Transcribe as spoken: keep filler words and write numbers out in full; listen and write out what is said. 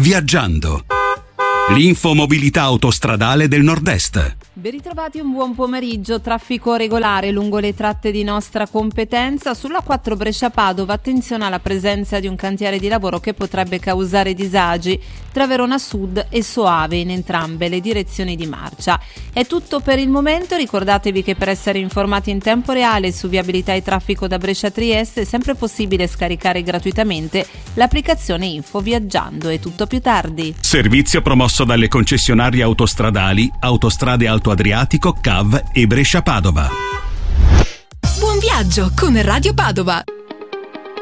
Viaggiando. L'infomobilità autostradale del Nord-Est. Ben ritrovati, un buon pomeriggio. Traffico regolare lungo le tratte di nostra competenza. Sulla quattro Brescia-Padova, attenzione alla presenza di un cantiere di lavoro che potrebbe causare disagi tra Verona Sud e Soave in entrambe le direzioni di marcia. È tutto per il momento. Ricordatevi che per essere informati in tempo reale su viabilità e traffico da Brescia a Trieste è sempre possibile scaricare gratuitamente l'applicazione Info Viaggiando. È tutto più tardi. Servizio promosso dalle concessionarie autostradali Autostrade Alto Adriatico, C A V e Brescia Padova. Buon viaggio con Radio Padova.